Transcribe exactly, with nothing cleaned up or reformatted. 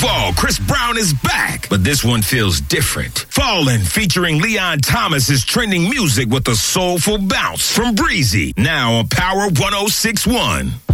fall, Chris Brown is back, but this one feels different. Fallin', featuring Leon Thomas, is trending music with a soulful bounce from Breezy, now on Power one oh six point one.